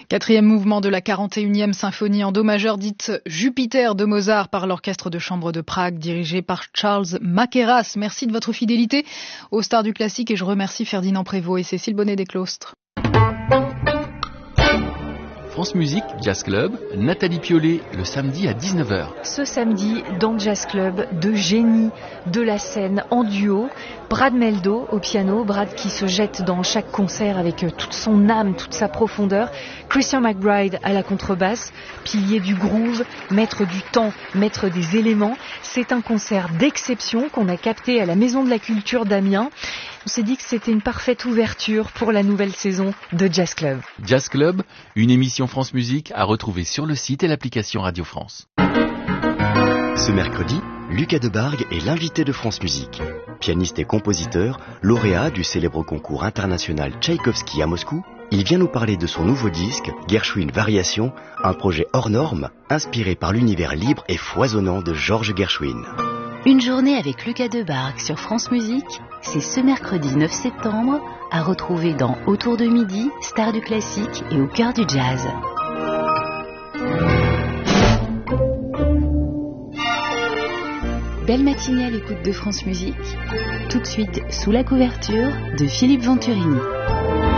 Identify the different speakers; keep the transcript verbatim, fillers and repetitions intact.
Speaker 1: Quatrième mouvement de la quarante et unième symphonie en do majeur dite Jupiter de Mozart par l'orchestre de chambre de Prague dirigé par Charles Mackerras. Merci de votre fidélité aux stars du classique et je remercie Ferdinand Prévost et Cécile Bonnet-Desclostres.
Speaker 2: France Musique, Jazz Club, Nathalie Piollet, le samedi à dix-neuf heures.
Speaker 3: Ce samedi, dans Jazz Club, de génies de la scène en duo. Brad Mehldau au piano, Brad qui se jette dans chaque concert avec toute son âme, toute sa profondeur. Christian McBride à la contrebasse, pilier du groove, maître du temps, maître des éléments. C'est un concert d'exception qu'on a capté à la Maison de la Culture d'Amiens. On s'est dit que c'était une parfaite ouverture pour la nouvelle saison de Jazz Club.
Speaker 2: Jazz Club, une émission France Musique à retrouver sur le site et l'application Radio France.
Speaker 4: Ce mercredi, Lucas Debargue est l'invité de France Musique. Pianiste et compositeur, lauréat du célèbre concours international Tchaïkovski à Moscou, il vient nous parler de son nouveau disque, Gershwin Variations, un projet hors norme, inspiré par l'univers libre et foisonnant de Georges Gershwin.
Speaker 5: Une journée avec Lucas Debargue sur France Musique, c'est ce mercredi neuf septembre, à retrouver dans Autour de midi, Stars du classique et au cœur du jazz. Belle matinée à l'écoute de France Musique. Tout de suite, sous la couverture de Philippe Venturini.